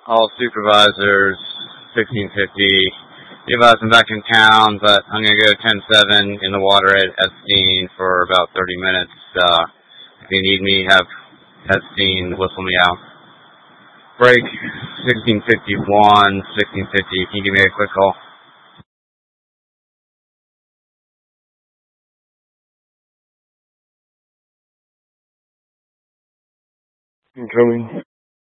all supervisors, 1650. Realize I'm back in town, but I'm going to go 10-7 in the water at Epstein for about 30 minutes. If you need me, have Epstein whistle me out. Break 1651, 1650. Can you give me a quick call? Incoming.